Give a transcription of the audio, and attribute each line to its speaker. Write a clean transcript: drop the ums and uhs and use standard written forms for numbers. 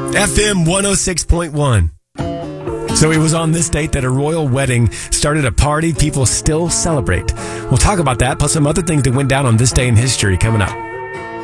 Speaker 1: FM 106.1. So it was on this date that a royal wedding started a party people still celebrate. We'll talk about that, plus some other things that went down on this day in history coming up.